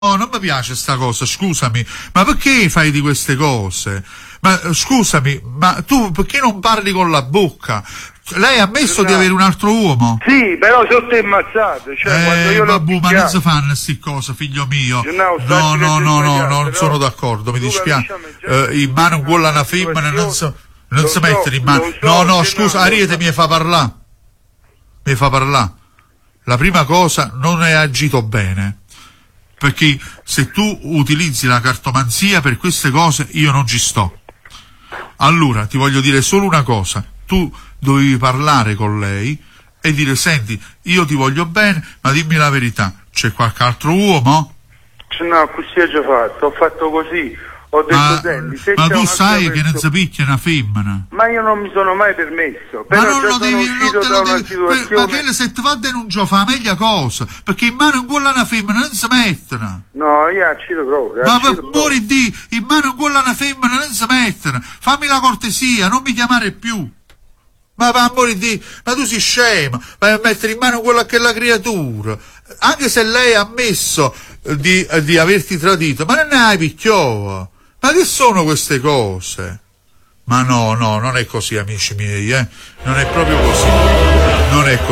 No, non mi piace sta cosa, scusami, ma perché fai di queste cose? Ma scusami, ma tu perché non parli con la bocca? Lei ha ammesso di avere un altro uomo? Sì, però sotto è ammazzato, cioè quando io l'ho ma non si fanno queste cose, figlio mio. No, non sono d'accordo, mi dispiace. In mano quella una femmina non si mette in mano. No, scusa, Ariete mi fa parlare. Mi fa parlare. La prima cosa, non hai agito bene. Perché se tu utilizzi la cartomanzia per queste cose, io non ci sto. Allora, ti voglio dire solo una cosa. Tu dovevi parlare con lei e dire: senti, io ti voglio bene, ma dimmi la verità, c'è qualche altro uomo? No, così ho già fatto, ho fatto così. Ho detto, senti, se ma c'è tu sai che non persona... si picchia una femmina? Ma io non mi sono mai permesso. Ma però non lo devi, ma che se ti va a denunciare fa meglio cosa? Perché in mano in quella una femmina non si mettono. No, io accido proprio. Ma per amore di, in mano in quella una femmina non si mettono. Fammi la cortesia, non mi chiamare più. Ma per amore di, ma tu sei scema, vai a mettere in mano quella che è la creatura. Anche se lei ha ammesso di averti tradito, ma non ne hai picchiova. Ma che sono queste cose? Ma no, non è così, amici miei, non è proprio così. Non è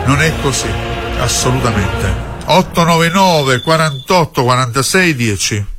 così, assolutamente. 899 48 46 10.